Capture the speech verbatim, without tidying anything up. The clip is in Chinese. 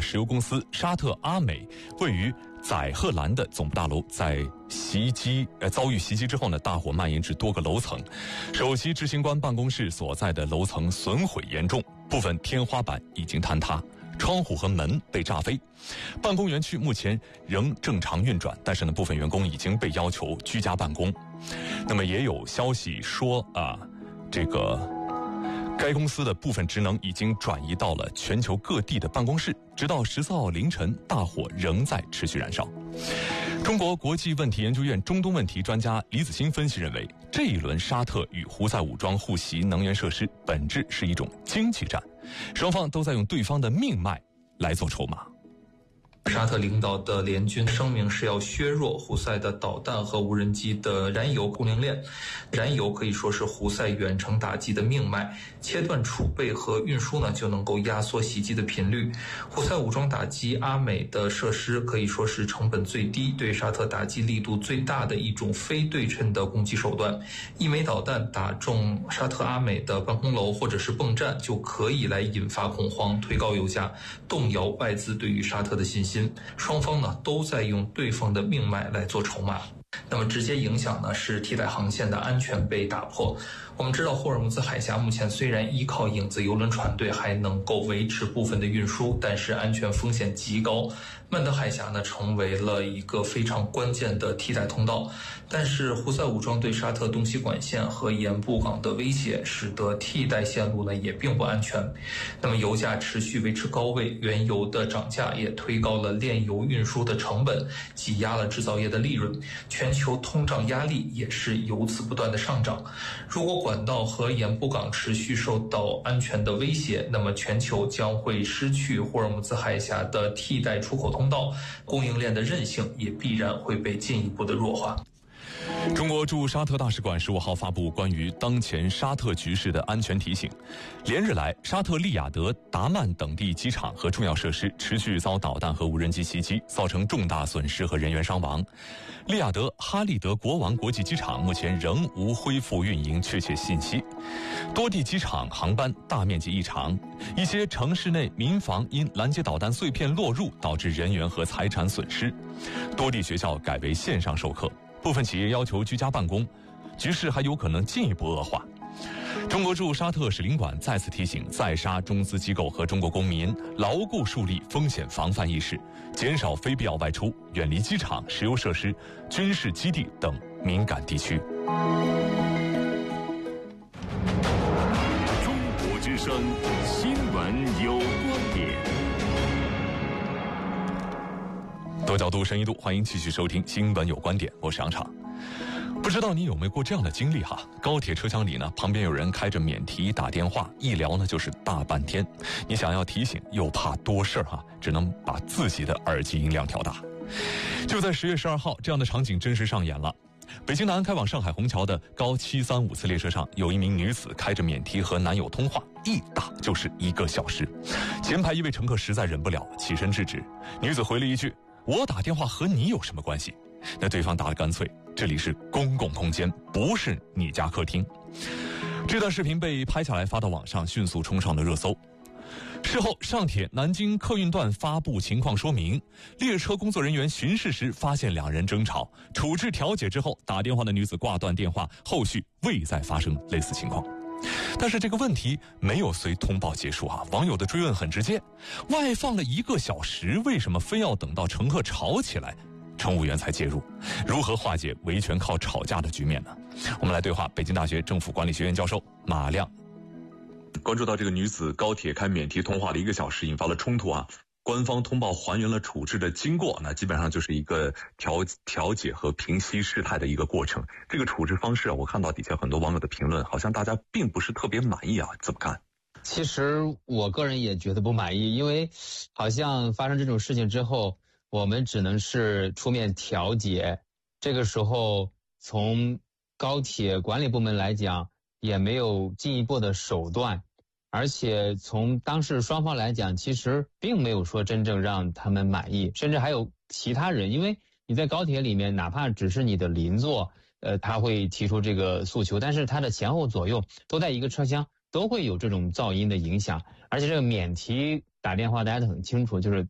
石油公司沙特阿美位于载荷兰的总部大楼在袭击呃遭遇袭击之后呢，大火蔓延至多个楼层，首席执行官办公室所在的楼层损毁严重，部分天花板已经坍塌，窗户和门被炸飞。办公园区目前仍正常运转，但是呢，部分员工已经被要求居家办公。那么也有消息说啊，这个该公司的部分职能已经转移到了全球各地的办公室，直到十四号凌晨，大火仍在持续燃烧。中国国际问题研究院中东问题专家李子欣分析认为，这一轮沙特与胡塞武装互袭能源设施本质是一种经济战，双方都在用对方的命脉来做筹码。 沙特领导的联军声明是要削弱胡塞的导弹和无人机的燃油供应链，燃油可以说是胡塞远程打击的命脉，切断储备和运输呢，就能够压缩袭击的频率。胡塞武装打击阿美的设施可以说是成本最低、对沙特打击力度最大的一种非对称的攻击手段。一枚导弹打中沙特阿美的办公楼或者是泵站，就可以来引发恐慌、推高油价、动摇外资对于沙特的信心。双方呢都在用对方的命脉来做筹码。那么直接影响呢是替代航线的安全被打破。我们知道霍尔木兹海峡目前虽然依靠影子邮轮船队还能够维持部分的运输，但是安全风险极高。曼德海峡呢成为了一个非常关键的替代通道，但是胡塞武装对沙特东西管线和盐布港的威胁，使得替代线路呢也并不安全。那么油价持续维持高位，原油的涨价也推高了炼油运输的成本，挤压了制造业的利润。全球通胀压力也是由此不断的上涨。如果管道和盐布港持续受到安全的威胁，那么全球将会失去霍尔木兹海峡的替代出口通道，供应链的韧性也必然会被进一步的弱化。 中国驻沙特大使馆十五号发布关于当前沙特局势的安全提醒。连日来，沙特利雅得、达曼等地机场和重要设施持续遭导弹和无人机袭击，造成重大损失和人员伤亡。利雅得哈利德国王国际机场目前仍无恢复运营确切信息，多地机场航班大面积异常，一些城市内民房因拦截导弹碎片落入导致人员和财产损失，多地学校改为线上授课，部分企业要求居家办公，局势还有可能进一步恶化。中国驻沙特使领馆再次提醒在沙中资机构和中国公民牢固树立风险防范意识，减少非必要外出，远离机场、石油设施、军事基地等敏感地区。 中国之声新闻有观点， 多角度、深一度，欢迎继续收听新闻有观点，我是杨畅。不知道你有没有过这样的经历哈？高铁车厢里呢，旁边有人开着免提打电话，一聊呢就是大半天。你想要提醒，又怕多事儿哈，只能把自己的耳机音量调大。就在十月十二号，这样的场景真实上演了。北京南开往上海虹桥的高七三五次列车上，有一名女子开着免提和男友通话，一打就是一个小时。前排一位乘客实在忍不了，起身制止。女子回了一句：“我打电话和你有什么关系？”那对方答得干脆：“这里是公共空间，不是你家客厅。”这段视频被拍下来发到网上，迅速冲上了热搜。事后，上铁南京客运段发布情况说明，列车工作人员巡视时发现两人争吵，处置调解之后，打电话的女子挂断电话，后续未再发生类似情况。但是这个问题没有随通报结束啊！网友的追问很直接：外放了一个小时，为什么非要等到乘客吵起来，乘务员才介入？如何化解维权靠吵架的局面呢？我们来对话北京大学政府管理学院教授马亮。关注到这个女子高铁开免提通话了一个小时，引发了冲突啊。官方通报还原了处置的经过，那基本上就是一个调调解和平息事态的一个过程。这个处置方式啊，我看到底下很多网友的评论，好像大家并不是特别满意啊，怎么看？ 其实我个人也觉得不满意，因为好像发生这种事情之后，我们只能是出面调解，这个时候从高铁管理部门来讲也没有进一步的手段，而且从当事双方来讲，其实并没有说真正让他们满意，甚至还有其他人，因为你在高铁里面，哪怕只是你的邻座，呃，他会提出这个诉求，但是他的前后左右都在一个车厢，都会有这种噪音的影响。而且这个免提打电话大家都很清楚，就是